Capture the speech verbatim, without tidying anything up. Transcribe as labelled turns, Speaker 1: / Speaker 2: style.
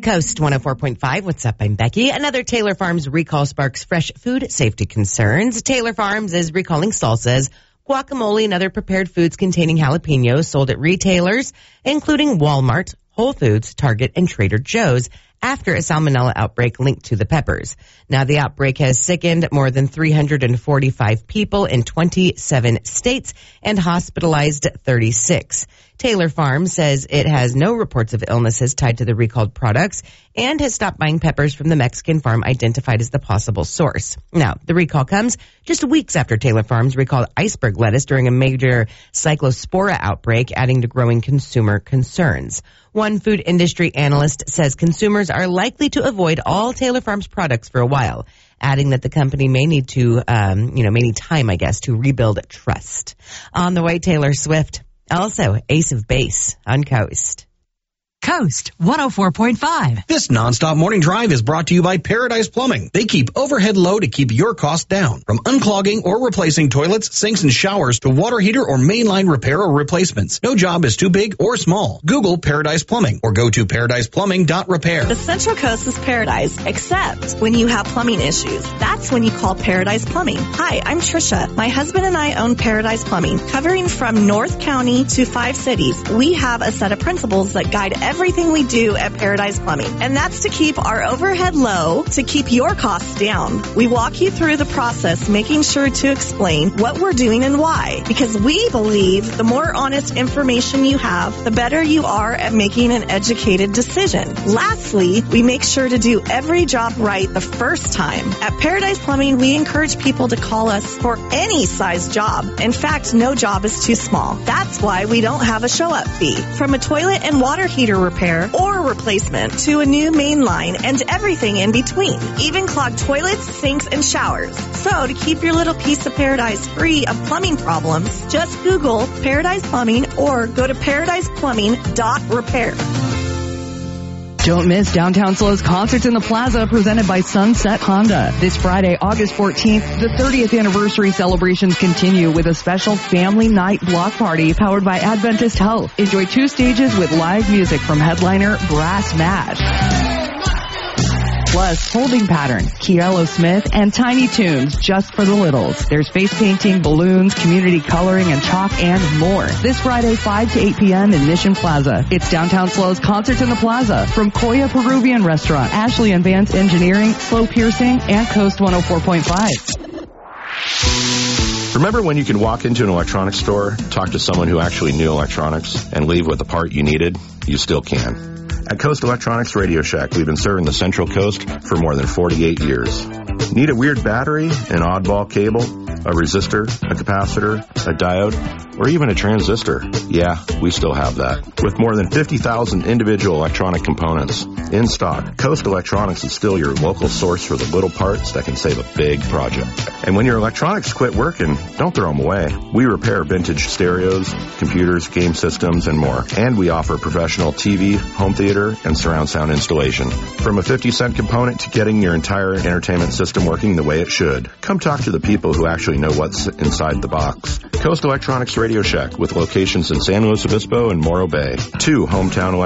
Speaker 1: Coast one oh four point five. What's up? I'm Becky. Another Taylor Farms recall sparks fresh food safety concerns. Taylor Farms is recalling salsas, guacamole, and other prepared foods containing jalapenos sold at retailers, including Walmart, Whole Foods, Target, and Trader Joe's, after a salmonella outbreak linked to the peppers. Now, the outbreak has sickened more than three hundred forty-five people in twenty-seven states and hospitalized thirty-six. Taylor Farms says it has no reports of illnesses tied to the recalled products and has stopped buying peppers from the Mexican farm identified as the possible source. Now, the recall comes just weeks after Taylor Farms recalled iceberg lettuce during a major cyclospora outbreak, adding to growing consumer concerns. One food industry analyst says consumers are likely to avoid all Taylor Farms products for a while, adding that the company may need to, um, you know, may need time, I guess, to rebuild trust. On the way, Taylor Swift. Also, Ace of Base on Coast.
Speaker 2: Coast one oh four point five.
Speaker 3: This nonstop morning drive is brought to you by Paradise Plumbing. They keep overhead low to keep your costs down. From unclogging or replacing toilets, sinks, and showers to water heater or mainline repair or replacements. No job is too big or small. Google Paradise Plumbing or go to paradise plumbing dot repair.
Speaker 4: The Central Coast is paradise, except when you have plumbing issues. That's when you call Paradise Plumbing. Hi, I'm Trisha. My husband and I own Paradise Plumbing, covering from North County to five cities. We have a set of principles that guide every everything we do at Paradise Plumbing, and that's to keep our overhead low, to keep your costs down. We walk you through the process, making sure to explain what we're doing and why, because we believe the more honest information you have, the better you are at making an educated decision. Lastly, we make sure to do every job right the first time. At Paradise Plumbing, we encourage people to call us for any size job. In fact, no job is too small. That's why we don't have a show-up fee. From a toilet and water heater repair or replacement to a new main line and everything in between, even clogged toilets, sinks, and showers. So to keep your little piece of paradise free of plumbing problems, just Google Paradise Plumbing or go to paradise plumbing dot repair.
Speaker 5: Don't miss Downtown Slow's Concerts in the Plaza presented by Sunset Honda. This Friday, August fourteenth, the thirtieth anniversary celebrations continue with a special family night block party powered by Adventist Health. Enjoy two stages with live music from headliner Brass Mash. Plus, Holding Pattern, Kielo Smith, and Tiny Toons just for the littles. There's face painting, balloons, community coloring, and chalk, and more. This Friday, five to eight p.m. in Mission Plaza. It's Downtown Slow's Concerts in the Plaza from Koya Peruvian Restaurant, Ashley and Vance Engineering, Slow Piercing, and Coast one oh four point five.
Speaker 6: Remember when you could walk into an electronics store, talk to someone who actually knew electronics, and leave with the part you needed? You still can. At Coast Electronics Radio Shack, we've been serving the Central Coast for more than forty-eight years. Need a weird battery, an oddball cable, a resistor, a capacitor, a diode, or even a transistor? Yeah, we still have that. With more than fifty thousand individual electronic components in stock, Coast Electronics is still your local source for the little parts that can save a big project. And when your electronics quit working, don't throw them away. We repair vintage stereos, computers, game systems, and more. And we offer professional T V, home theater, and surround sound installation. From a fifty cent component to getting your entire entertainment system working the way it should. Come talk to the people who actually know what's inside the box. Coast Electronics Radio Shack with locations in San Luis Obispo and Morro Bay. Two hometown